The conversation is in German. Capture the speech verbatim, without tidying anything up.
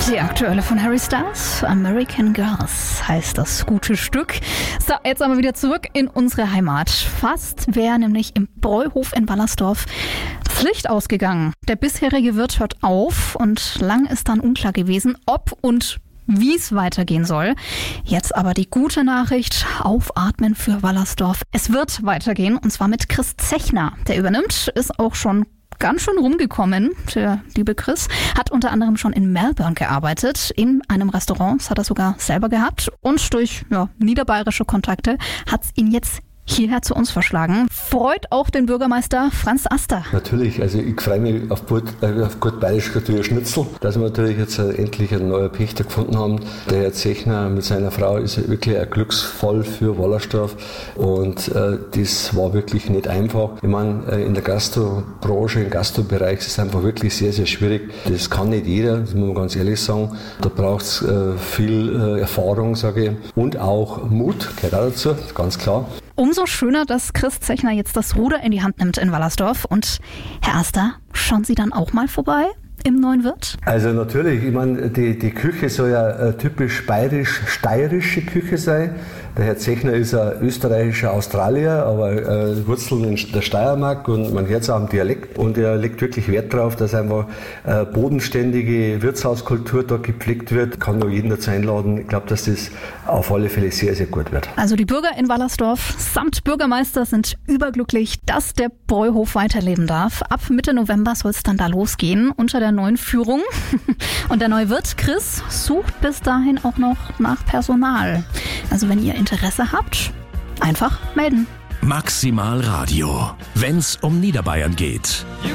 Die aktuelle von Harry Styles, American Girls heißt das gute Stück. So, jetzt aber wieder zurück in unsere Heimat. Fast wäre nämlich im Bräuhof in Wallersdorf das Licht ausgegangen. Der bisherige Wirt hört auf und lang ist dann unklar gewesen, ob und wie es weitergehen soll. Jetzt aber die gute Nachricht, aufatmen für Wallersdorf. Es wird weitergehen und zwar mit Chris Zechner. Der übernimmt, ist auch schon ganz schön rumgekommen, der liebe Chris. Hat unter anderem schon in Melbourne gearbeitet, in einem Restaurant, das hat er sogar selber gehabt. Und durch ja, niederbayerische Kontakte hat es ihn jetzt hierher zu uns verschlagen. Freut auch den Bürgermeister Franz Aster. Natürlich, also ich freue mich auf gut, äh, auf gut bayerisch natürlich Schnitzel, dass wir natürlich jetzt äh, endlich einen neuen Pächter gefunden haben. Der Herr Zechner mit seiner Frau ist wirklich ein glücksvoll für Wallersdorf und äh, das war wirklich nicht einfach. Ich meine, äh, in der Gastrobranche, im Gastrobereich ist es einfach wirklich sehr, sehr schwierig. Das kann nicht jeder, das muss man ganz ehrlich sagen. Da braucht es äh, viel äh, Erfahrung, sage ich, und auch Mut, gehört auch dazu, ganz klar. Umso schöner, dass Chris Zechner jetzt das Ruder in die Hand nimmt in Wallersdorf. Und Herr Aster, schauen Sie dann auch mal vorbei im neuen Wirt? Also natürlich, ich meine, die, die Küche soll ja eine typisch bayerisch-steirische Küche sein. Der Herr Zechner ist ein österreichischer Australier, aber äh, Wurzeln in der Steiermark und man hört es auch am Dialekt. Und er legt wirklich Wert darauf, dass einfach äh, bodenständige Wirtshauskultur dort gepflegt wird. Kann nur jeden dazu einladen. Ich glaube, dass das auf alle Fälle sehr, sehr gut wird. Also die Bürger in Wallersdorf samt Bürgermeister sind überglücklich, dass der Bräuhof weiterleben darf. Ab Mitte November soll es dann da losgehen unter der neuen Führung. Und der neue Wirt, Chris, sucht bis dahin auch noch nach Personal. Also wenn ihr Interesse habt, einfach melden. Maximal Radio, wenn's um Niederbayern geht.